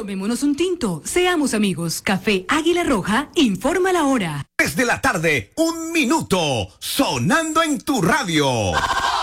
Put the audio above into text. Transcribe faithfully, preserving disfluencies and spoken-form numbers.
Tomémonos un tinto, seamos amigos. Café Águila Roja, informa la hora. Desde la tarde, un minuto, sonando en tu radio.